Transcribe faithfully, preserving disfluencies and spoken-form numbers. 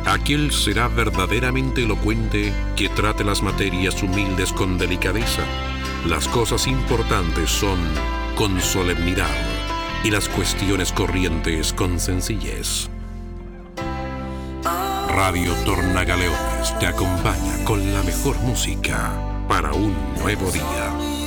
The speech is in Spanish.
Aquel será verdaderamente elocuente que trate las materias humildes con delicadeza. Las cosas importantes son con solemnidad y las cuestiones corrientes con sencillez. Radio Tornagaleones te acompaña con la mejor música para un nuevo día.